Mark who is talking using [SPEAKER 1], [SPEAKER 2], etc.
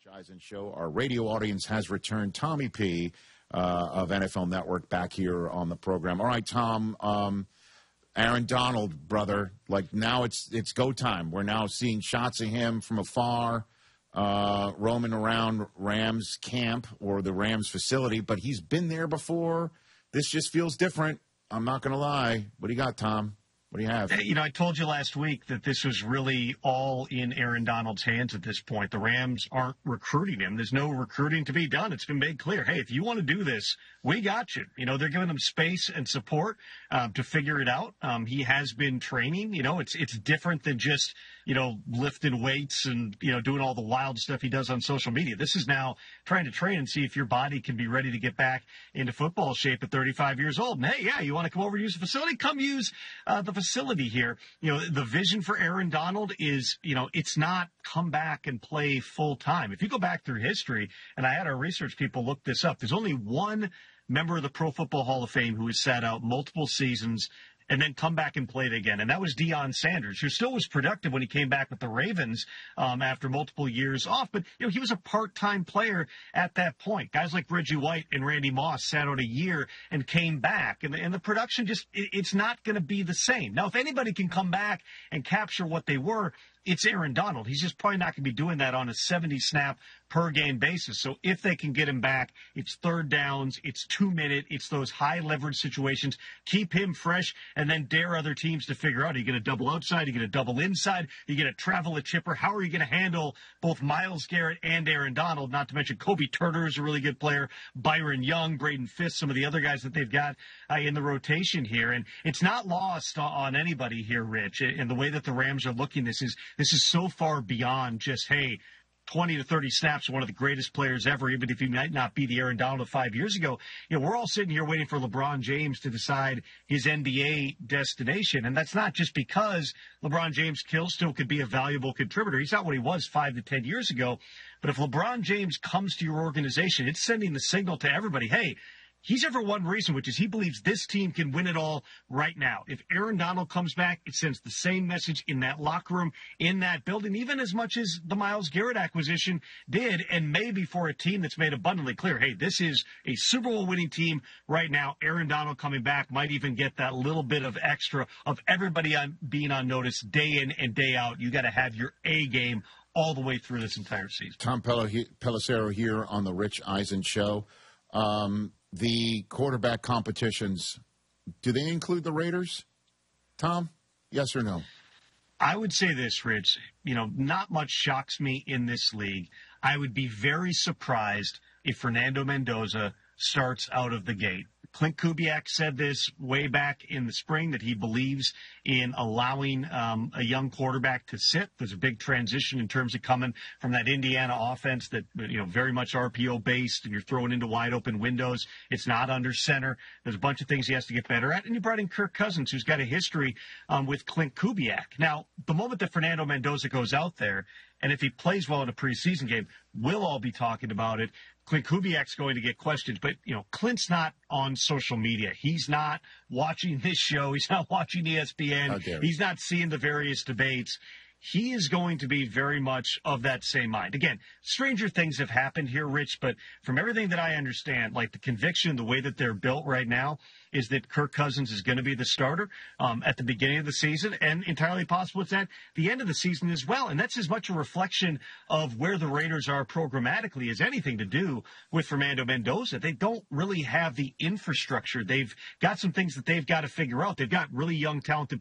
[SPEAKER 1] Eisen Show. Our radio audience has returned. Tommy P. Of NFL Network back here on the program. All right, Tom. Aaron Donald, brother. Like now, it's go time. We're now seeing shots of him from afar, roaming around Rams camp or the Rams facility. But he's been there before. This just feels different. I'm not going to lie. What do you got, Tom? What do you have?
[SPEAKER 2] You know, I told you last week that this was really all in Aaron Donald's hands at this point. The Rams aren't recruiting him. There's no recruiting to be done. It's been made clear. Hey, if you want to do this, we got you. You know, they're giving him space and support to figure it out. He has been training. You know, it's different than just, you know, lifting weights and, you know, doing all the wild stuff he does on social media. This is now trying to train and see if your body can be ready to get back into football shape at 35 years old. And, hey, yeah, you want to come over and use the facility? Come use the facility here. You know, the vision for Aaron Donald is, you know, it's not come back and play full time. If you go back through history, and I had our research people look this up, there's only one member of the Pro Football Hall of Fame who has sat out multiple seasons and then come back and played again. And that was Deion Sanders, who still was productive when he came back with the Ravens after multiple years off. But, you know, he was a part-time player at that point. Guys like Reggie White and Randy Moss sat out a year and came back. And the production just, it's not going to be the same. Now, if anybody can come back and capture what they were, it's Aaron Donald. He's just probably not going to be doing that on a 70-snap per game basis. So if they can get him back, it's third downs, it's 2-minute, it's those high leverage situations. Keep him fresh and then dare other teams to figure out, are you going to double outside? Are you going to double inside? Are you going to travel a chipper? How are you going to handle both Myles Garrett and Aaron Donald? Not to mention Kobe Turner is a really good player. Byron Young, Braden Fisk, some of the other guys that they've got in the rotation here. And it's not lost on anybody here, Rich. And the way that the Rams are looking, this is so far beyond just, hey, 20 to 30 snaps, one of the greatest players ever, even if he might not be the Aaron Donald of 5 years ago. You know, we're all sitting here waiting for LeBron James to decide his NBA destination. And that's not just because LeBron James still could be a valuable contributor. He's not what he was 5 to 10 years ago. But if LeBron James comes to your organization, it's sending the signal to everybody, hey, he's ever one reason, which is he believes this team can win it all right now. If Aaron Donald comes back, it sends the same message in that locker room, in that building, even as much as the Myles Garrett acquisition did, and maybe for a team that's made abundantly clear, hey, this is a Super Bowl winning team right now. Aaron Donald coming back might even get that little bit of extra of everybody being on notice day in and day out. You got to have your A game all the way through this entire season.
[SPEAKER 1] Tom Pelissero here on the Rich Eisen Show. The quarterback competitions, do they include the Raiders, Tom? Yes or no?
[SPEAKER 2] I would say this, Rich. You know, not much shocks me in this league. I would be very surprised if Fernando Mendoza starts out of the gate. Clint Kubiak said this way back in the spring, that he believes in allowing a young quarterback to sit. There's a big transition in terms of coming from that Indiana offense that, you know, very much RPO based, and you're throwing into wide open windows. It's not under center. There's a bunch of things he has to get better at. And you brought in Kirk Cousins, who's got a history with Clint Kubiak. Now, the moment that Fernando Mendoza goes out there, and if he plays well in a preseason game, we'll all be talking about it. Clint Kubiak's going to get questions, but, you know, Clint's not on social media. He's not watching this show. He's not watching ESPN. He's not seeing the various debates. He is going to be very much of that same mind. Again, stranger things have happened here, Rich, but from everything that I understand, like the conviction, the way that they're built right now, is that Kirk Cousins is going to be the starter at the beginning of the season, and entirely possible it's at the end of the season as well. And that's as much a reflection of where the Raiders are programmatically as anything to do with Fernando Mendoza. They don't really have the infrastructure. They've got some things that they've got to figure out. They've got really young, talented